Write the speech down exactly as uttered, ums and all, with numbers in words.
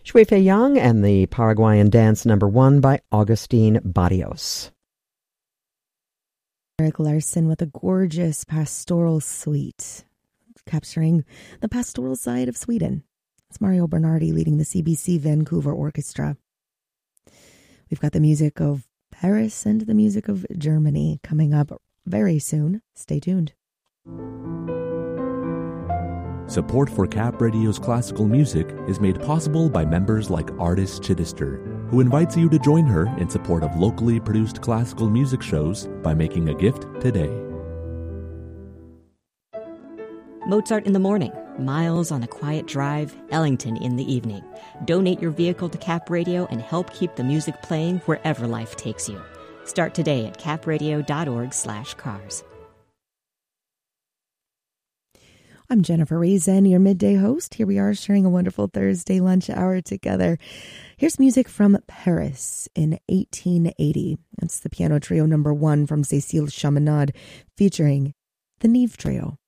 Shui Fei Yang and the Paraguayan Dance Number One by Augustine Barrios. Erik Larson with a gorgeous pastoral suite, capturing the pastoral side of Sweden. It's Mario Bernardi leading the C B C Vancouver Orchestra. We've got the music of Paris and the music of Germany coming up very soon. Stay tuned. Support for Cap Radio's classical music is made possible by members like Artist Chittister, who invites you to join her in support of locally produced classical music shows by making a gift today. Mozart in the morning, Miles on a quiet drive, Ellington in the evening. Donate your vehicle to Cap Radio and help keep the music playing wherever life takes you. Start today at capradio.org slash cars. I'm Jennifer Razen, your midday host. Here we are sharing a wonderful Thursday lunch hour together. Here's music from Paris in eighteen eighty. It's the piano trio number one from Cécile Chaminade featuring the Nive Trio.